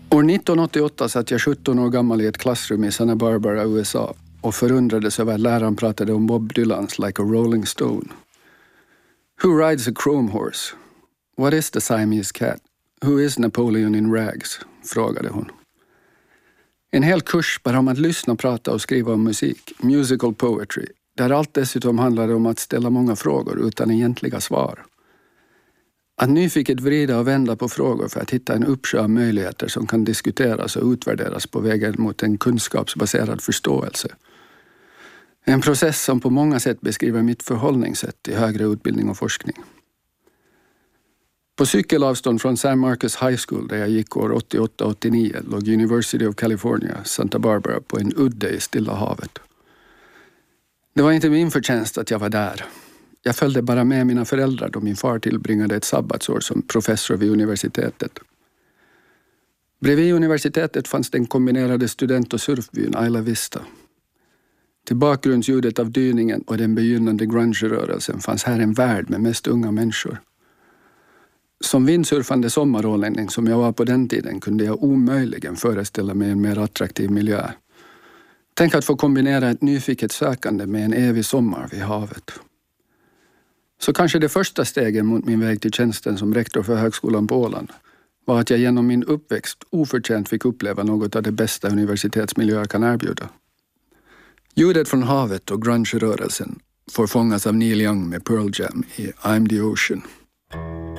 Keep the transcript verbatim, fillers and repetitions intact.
År nittonhundraåttioåtta satt jag sjutton år gammal i ett klassrum i Santa Barbara, U S A och förundrades över att läraren pratade om Bob Dylans Like a Rolling Stone. Who rides a chrome horse? What is the Siamese cat? Who is Napoleon in rags? Frågade hon. En hel kurs bara om att lyssna, prata och skriva om musik, musical poetry, där allt dessutom handlade om att ställa många frågor utan egentliga svar. Att nyfiket vrida och vända på frågor för att hitta en uppsjö av möjligheter som kan diskuteras och utvärderas på vägen mot en kunskapsbaserad förståelse. En process som på många sätt beskriver mitt förhållningssätt till högre utbildning och forskning. På cykelavstånd från San Marcos High School där jag gick år åttioåtta åttionio låg University of California, Santa Barbara, på en udde i Stilla havet. Det var inte min förtjänst att jag var där. Jag följde bara med mina föräldrar då min far tillbringade ett sabbatsår som professor vid universitetet. Bredvid universitetet fanns den kombinerade student- och surfbyn Isla Vista. Till bakgrundsljudet av dyningen och den begynnande grunge-rörelsen fanns här en värld med mest unga människor. Som vindsurfande sommarålänning som jag var på den tiden kunde jag omöjligen föreställa mig en mer attraktiv miljö. Tänk att få kombinera ett nyfiket sökande med en evig sommar vid havet. Så kanske det första stegen mot min väg till tjänsten som rektor för högskolan på Åland var att jag genom min uppväxt oförtjänt fick uppleva något av det bästa universitetsmiljöer kan erbjuda. Ljudet från havet och grunge-rörelsen får fångas av Neil Young med Pearl Jam i I'm the Ocean.